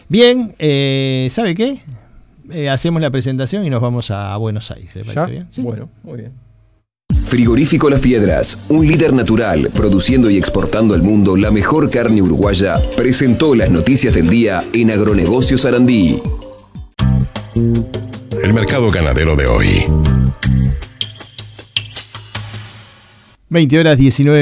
Bien, ¿sabe qué? Hacemos la presentación y nos vamos a Buenos Aires. ¿Le parece bien? ¿Sí? Bueno, muy bien. Frigorífico Las Piedras, un líder natural, produciendo y exportando al mundo la mejor carne uruguaya, presentó las noticias del día en Agronegocios Sarandí. El mercado ganadero de hoy. 20:19